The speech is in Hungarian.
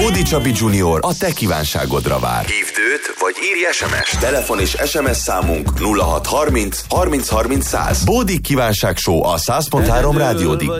Bódi Csabi Junior a te kívánságodra vár. Hívd őt, vagy írj SMS. Telefon és SMS számunk 0630 30 30 100. Bódi kívánság show a 100.3 Rádió